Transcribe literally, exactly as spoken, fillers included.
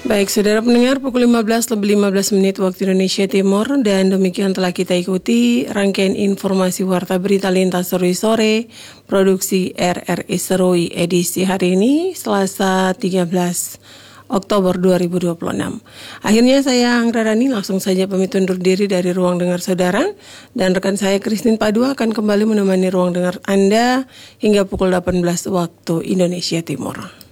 Baik, saudara pendengar, pukul lima belas lebih lima belas menit waktu Indonesia Timur, dan demikian telah kita ikuti rangkaian informasi Warta Berita Lintas Serui Sore, produksi R R I Serui edisi hari ini, Selasa tiga belas Oktober dua ribu dua puluh enam. Akhirnya saya Anggra Rani langsung saja pamit undur diri dari ruang dengar saudara, dan rekan saya Christine Padua akan kembali menemani ruang dengar Anda hingga pukul delapan belas waktu Indonesia Timur.